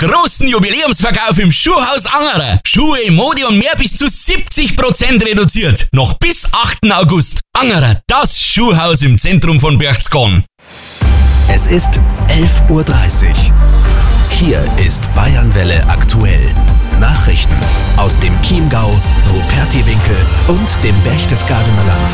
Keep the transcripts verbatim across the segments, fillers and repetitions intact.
Großen Jubiläumsverkauf im Schuhhaus Angerer. Schuhe, Mode und mehr bis zu siebzig Prozent reduziert. Noch bis achten August. Angerer, das Schuhhaus im Zentrum von Berchtesgaden. Es ist elf Uhr dreißig. Hier ist Bayernwelle aktuell. Nachrichten aus dem Chiemgau, Rupertiwinkel und dem Berchtesgadener Land.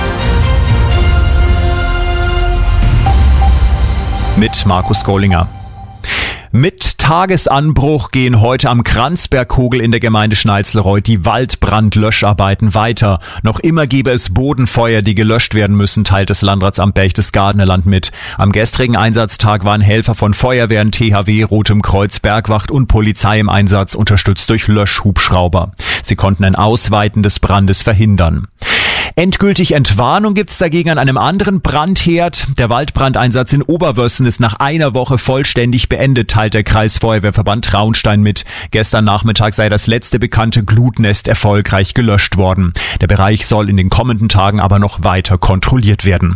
Mit Markus Gollinger. Mit Tagesanbruch gehen heute am Kranzberghogel in der Gemeinde Schneizelreuth die Waldbrandlöscharbeiten weiter. Noch immer gebe es Bodenfeuer, die gelöscht werden müssen, teilt das Landratsamt Berchtesgadener Land mit. Am gestrigen Einsatztag waren Helfer von Feuerwehren, T H W, Rotem Kreuz, Bergwacht und Polizei im Einsatz, unterstützt durch Löschhubschrauber. Sie konnten ein Ausweiten des Brandes verhindern. Endgültig Entwarnung gibt's dagegen an einem anderen Brandherd. Der Waldbrandeinsatz in Oberwössen ist nach einer Woche vollständig beendet, teilt der Kreisfeuerwehrverband Traunstein mit. Gestern Nachmittag sei das letzte bekannte Glutnest erfolgreich gelöscht worden. Der Bereich soll in den kommenden Tagen aber noch weiter kontrolliert werden.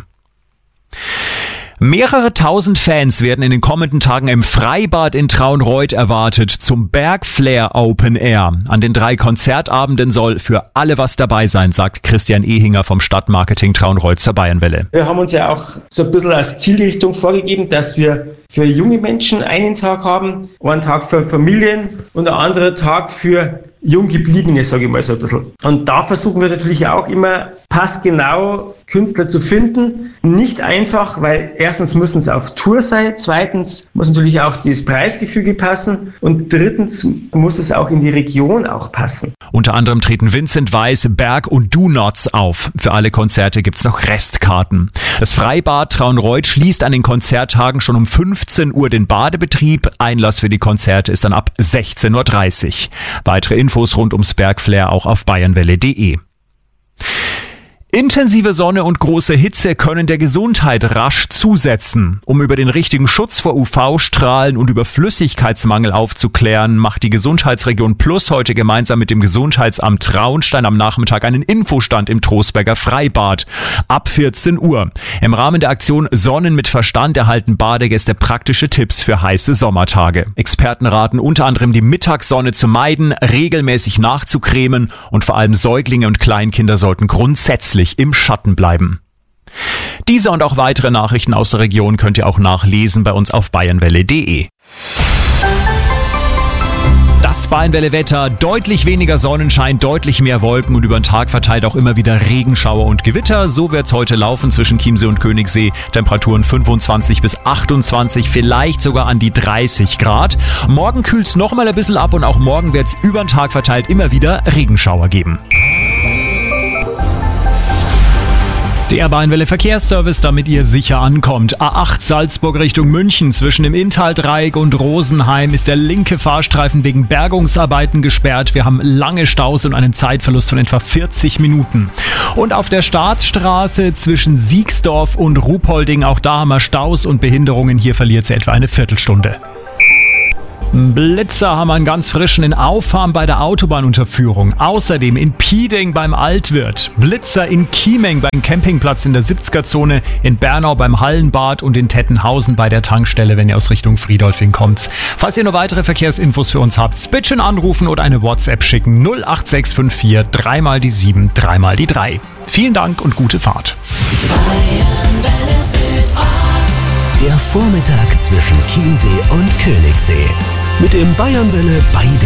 Mehrere tausend Fans werden in den kommenden Tagen im Freibad in Traunreuth erwartet zum Bergflair Open Air. An den drei Konzertabenden soll für alle was dabei sein, sagt Christian Ehinger vom Stadtmarketing Traunreuth zur Bayernwelle. Wir haben uns ja auch so ein bisschen als Zielrichtung vorgegeben, dass wir für junge Menschen einen Tag haben, einen Tag für Familien und ein anderer Tag für Junggebliebene, sage ich mal so ein bisschen. Und da versuchen wir natürlich auch immer passgenau Künstler zu finden. Nicht einfach, weil erstens müssen es auf Tour sein, zweitens muss natürlich auch das Preisgefüge passen und drittens muss es auch in die Region auch passen. Unter anderem treten Vincent Weiss, Berg und Do Nots auf. Für alle Konzerte gibt's noch Restkarten. Das Freibad Traunreuth schließt an den Konzerttagen schon um fünfzehn Uhr den Badebetrieb. Einlass für die Konzerte ist dann ab sechzehn Uhr dreißig. Weitere Infos rund ums Bergflair auch auf bayernwelle punkt de. Intensive Sonne und große Hitze können der Gesundheit rasch zusetzen. Um über den richtigen Schutz vor U V-Strahlen und über Flüssigkeitsmangel aufzuklären, macht die Gesundheitsregion Plus heute gemeinsam mit dem Gesundheitsamt Traunstein am Nachmittag einen Infostand im Trostberger Freibad. Ab vierzehn Uhr. Im Rahmen der Aktion Sonnen mit Verstand erhalten Badegäste praktische Tipps für heiße Sommertage. Experten raten unter anderem, die Mittagssonne zu meiden, regelmäßig nachzucremen und vor allem Säuglinge und Kleinkinder sollten grundsätzlich im Schatten bleiben. Diese und auch weitere Nachrichten aus der Region könnt ihr auch nachlesen bei uns auf bayernwelle punkt de. Das Bayernwelle-Wetter, deutlich weniger Sonnenschein, deutlich mehr Wolken und über den Tag verteilt auch immer wieder Regenschauer und Gewitter. So wird's heute laufen zwischen Chiemsee und Königssee. Temperaturen fünfundzwanzig bis achtundzwanzig, vielleicht sogar an die dreißig Grad. Morgen kühlt's noch mal ein bisschen ab und auch morgen wird's über den Tag verteilt immer wieder Regenschauer geben. Der Bayernwelle Verkehrsservice, damit ihr sicher ankommt. A acht Salzburg Richtung München. Zwischen dem Inntal-Dreieck und Rosenheim ist der linke Fahrstreifen wegen Bergungsarbeiten gesperrt. Wir haben lange Staus und einen Zeitverlust von etwa vierzig Minuten. Und auf der Staatsstraße zwischen Siegsdorf und Ruhpolding, auch da haben wir Staus und Behinderungen. Hier verliert sie etwa eine Viertelstunde. Blitzer haben wir einen ganz frischen in Auffarm bei der Autobahnunterführung. Außerdem in Pieding beim Altwirt. Blitzer in Chiemeng beim Campingplatz in der siebziger-Zone, in Bernau beim Hallenbad und in Tettenhausen bei der Tankstelle, wenn ihr aus Richtung Friedolfing kommt. Falls ihr noch weitere Verkehrsinfos für uns habt, bitte anrufen oder eine WhatsApp schicken. null acht sechs fünf vier drei mal die sieben, drei mal die drei. Vielen Dank und gute Fahrt. Der Vormittag zwischen Chiemsee und Königssee. Mit dem Bayernwelle bei